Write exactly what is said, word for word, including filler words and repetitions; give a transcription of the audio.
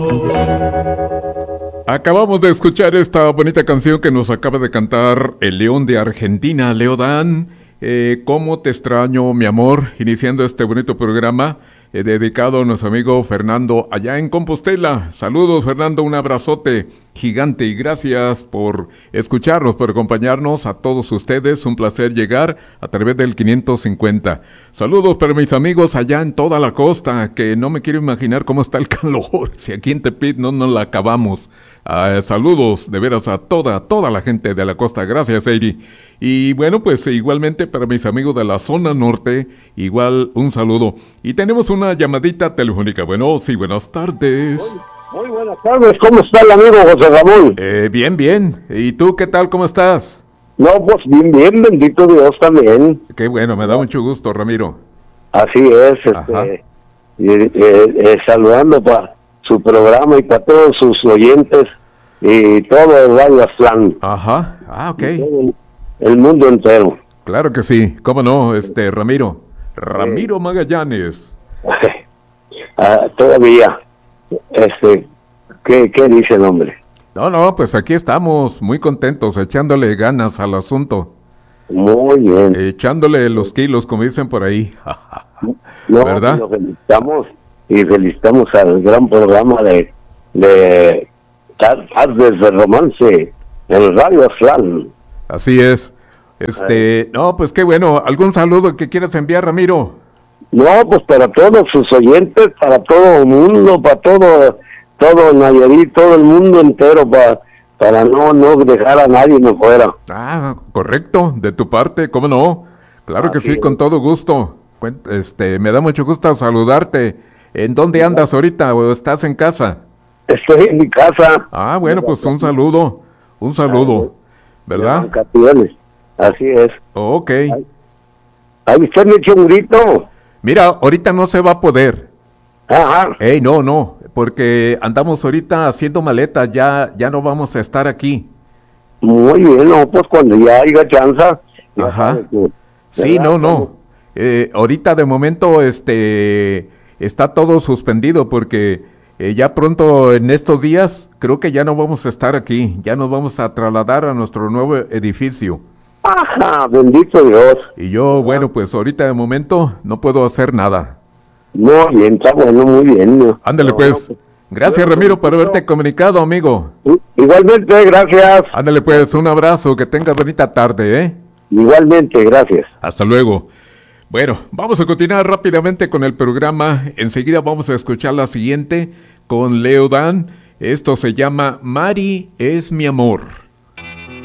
Acabamos de escuchar esta bonita canción que nos acaba de cantar el León de Argentina, Leodán. Eh, ¿Cómo te extraño, mi amor? Iniciando este bonito programa eh, dedicado a nuestro amigo Fernando allá en Compostela. Saludos, Fernando, un abrazote gigante y gracias por escucharnos, por acompañarnos a todos ustedes. Un placer llegar a través del quinientos cincuenta. Saludos para mis amigos allá en toda la costa, que no me quiero imaginar cómo está el calor. Si aquí en Tepic no nos la acabamos. Uh, saludos de veras a toda, toda la gente de la costa, gracias Eiri. Y bueno, pues igualmente para mis amigos de la zona norte, igual un saludo. Y tenemos una llamadita telefónica. Bueno, sí, buenas tardes. Muy, muy buenas tardes, ¿cómo está el amigo José Ramón? Eh, bien, bien. ¿Y tú qué tal, cómo estás? No, pues bien, bien, bendito Dios también. Qué bueno, me da mucho gusto, Ramiro. Así es, este, eh, eh, eh, saludando para su programa y para todos sus oyentes y todo el Radio Aztlán. Ajá, ah, ok. El, el mundo entero. Claro que sí, cómo no, este, Ramiro. Ramiro sí. Magallanes. ah, todavía, este, ¿qué, qué dice el hombre? No, no, pues aquí estamos, muy contentos, echándole ganas al asunto. Muy bien. Echándole los kilos, como dicen por ahí. No, ¿verdad? Lo felicitamos y felicitamos al gran programa de, de Tardes de Romance en Radio Aztlán. Así es. Este, no, pues qué bueno. ¿Algún saludo que quieras enviar, Ramiro? No, pues para todos sus oyentes, para todo el mundo, para todo, todo Nayarit, todo el mundo entero, para, para no, no dejar a nadie me fuera. Ah, correcto, de tu parte, ¿cómo no? Claro Así que sí, es. Con todo gusto. Este, me da mucho gusto saludarte. ¿En dónde andas ahorita o estás en casa? Estoy en mi casa. Ah, bueno, pues un saludo, un saludo, ¿verdad? Así es. Oh, ok. Ahí, ahí usted me echó un grito. Mira, ahorita no se va a poder. Ajá. Ey, no, no, porque andamos ahorita haciendo maletas, ya, ya no vamos a estar aquí. Muy bien, no, pues cuando ya haya chance. Ajá. Que, sí, no, no. Eh, ahorita de momento, este, está todo suspendido porque eh, ya pronto en estos días creo que ya no vamos a estar aquí, ya nos vamos a trasladar a nuestro nuevo edificio. Ajá, bendito Dios. Y yo, bueno, pues ahorita de momento no puedo hacer nada. Muy bien, está bueno, muy bien. ¿No? Ándale pues. No, gracias, bueno, Ramiro, por haberte comunicado, amigo. Igualmente, gracias. Ándale pues, un abrazo, que tengas bonita tarde, ¿eh? Igualmente, gracias. Hasta luego. Bueno, vamos a continuar rápidamente con el programa. Enseguida vamos a escuchar la siguiente con Leodán. Esto se llama Mari es mi amor.